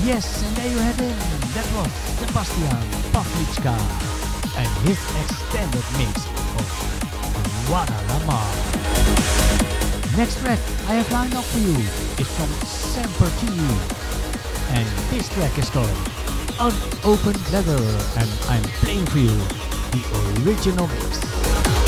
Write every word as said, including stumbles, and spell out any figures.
Yes, and there you have him. That was Sebastian Pavlichka and his extended mix of Guadalama. Next track I have lined up for you is from Semper T, and this track is called Unopened Letter, and I'm playing for you the original mix.